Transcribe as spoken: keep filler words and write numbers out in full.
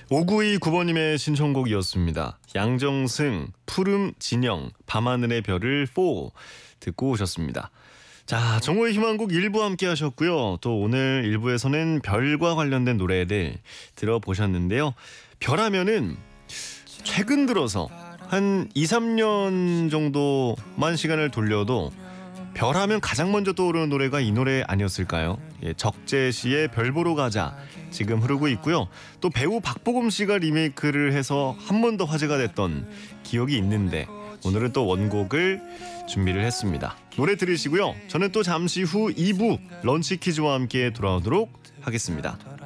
오구이구 번님의 신청곡이었습니다. 양정승, 푸름 진영, 밤하늘의 별을 사 듣고 오셨습니다. 자, 정오의 희망곡 일 부 함께 하셨고요. 또 오늘 일 부에서는 별과 관련된 노래들 들어보셨는데요. 별하면은 최근 들어서 한 이, 삼 년 정도만 시간을 돌려도 별하면 가장 먼저 떠오르는 노래가 이 노래 아니었을까요? 예, 적재시의 별 보러 가자 지금 흐르고 있고요. 또 배우 박보검 씨가 리메이크를 해서 한 번 더 화제가 됐던 기억이 있는데 오늘은 또 원곡을 준비를 했습니다. 노래 들으시고요. 저는 또 잠시 후 이 부 런치 퀴즈와 함께 돌아오도록 하겠습니다.